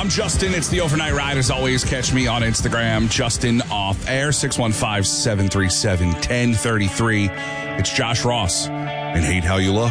I'm Justin. It's the Overnight Ride. As always, catch me on Instagram, Justin Off Air, 615-737-1033. It's Josh Ross and Hate How You Look.